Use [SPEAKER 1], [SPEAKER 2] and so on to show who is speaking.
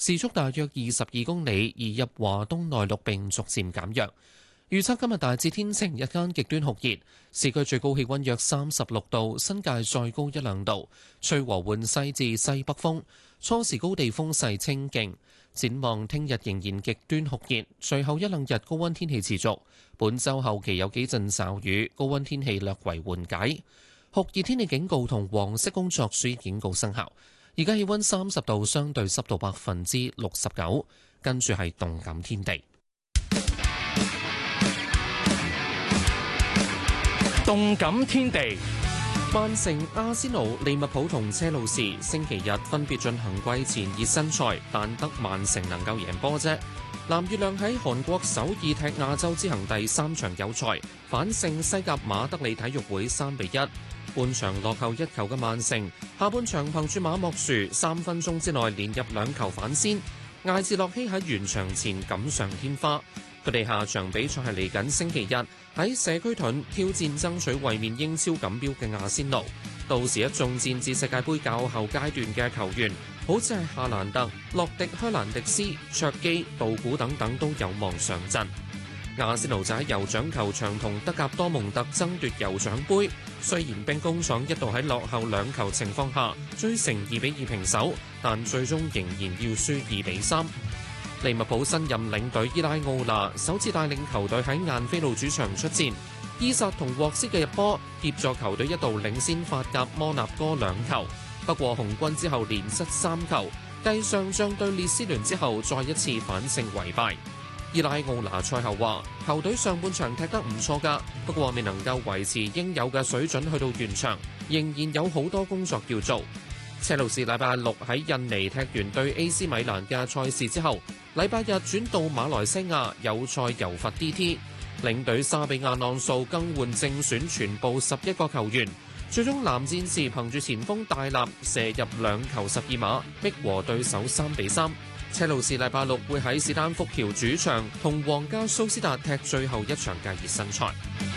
[SPEAKER 1] 時速大約22公里，移入華東內陸並逐漸減弱。預測今日大致天晴，日間極端酷熱，市區最高氣溫約36度，新界再高1-2度，吹和緩西至西北風，初時高地風勢清勁。展望聽日仍然極端酷熱，隨後1-2日高溫天氣持續。本週後期有幾陣驟雨，高溫天氣略為緩解。酷熱天氣警告同黃色工作暑熱警告生效。而家氣溫30度，相對濕度69%。跟住係動感天地。
[SPEAKER 2] 動感天地，
[SPEAKER 1] 曼城、阿仙奴、利物浦同車路士星期日分別進行季前熱身賽，但得曼城能夠贏波啫。藍月亮喺韓國首爾踢亞洲之行第3場友賽，反勝西甲馬德里體育會3-1。半場落後1球嘅曼城，下半場憑住馬莫殊3分鐘之內連入2球反先，艾治洛希喺完場前錦上添花。佢哋下場比賽係嚟緊星期日喺社區盾挑戰爭取衛冕英超錦標嘅阿仙奴，到時一眾戰至世界盃較後階段嘅球員，好似係夏蘭特、洛迪·香蘭迪斯、卓基、杜古等等都有望上陣。阿仙奴就喺酋長球場同德甲多蒙特爭奪酋長杯，雖然兵工廠一度喺落後2球情況下追成2-2平手，但最終仍然要輸2-3。利物浦新任領隊伊拉奧拿首次帶領球隊喺晏菲路主場出戰，伊薩同沃斯嘅入波協助球隊一度領先法甲摩納哥2球，不過紅軍之後連失3球，繼上仗對列斯聯之後再一次反勝為敗。伊拉奧拿賽後話：球隊上半場踢得唔錯㗎，不過未能夠維持應有嘅水準去到完場，仍然有好多工作要做。車路士禮拜6喺印尼踢完對 AC 米蘭嘅賽事之後，禮拜日轉到馬來西亞有賽遊罰 DT， 領隊沙比亞朗素更換正選全部11個球員，最終藍戰士憑住前鋒戴立射入2球12碼，逼和對手3-3。車路士禮拜6會喺史丹福橋主場同皇家蘇斯達踢最後一場嘅熱身賽。